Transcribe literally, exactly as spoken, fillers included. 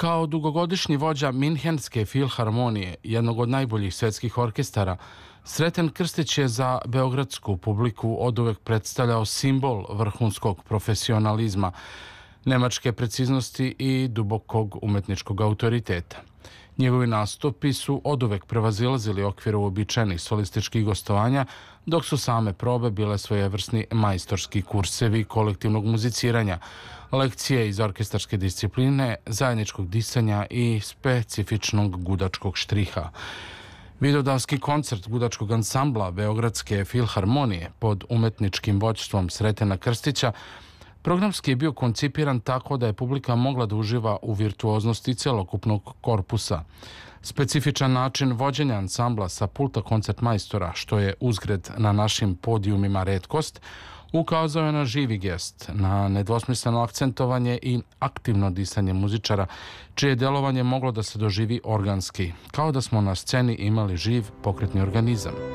Kao dugogodišnji vođa Minhenske filharmonije, jednog od najboljih svetskih orkestara, Sreten Krstić je za beogradsku publiku oduvek predstavljao simbol vrhunskog profesionalizma, nemačke preciznosti i dubokog umetničkog autoriteta. Njegovi nastupi su oduvek prevazilazili okvire uobičajenih solističkih gostovanja, dok su same probe bile svojevrsni majstorski kursevi kolektivnog muziciranja, lekcije iz orkestarske discipline, zajedničkog disanja i specifičnog gudačkog štriha. Vidovdanski koncert gudačkog ansambla Beogradske filharmonije pod umetničkim vođstvom Sretena Krstića programski je bio koncipiran tako da je publika mogla da uživa u virtuoznosti celokupnog korpusa. Specifičan način vođenja ansambla sa pulta koncertmajstora, što je uzgred na našim podijumima retkost, ukazao je na živi gest, na nedvosmisleno akcentovanje i aktivno disanje muzičara, čije delovanje moglo da se doživi organski, kao da smo na sceni imali živ pokretni organizam.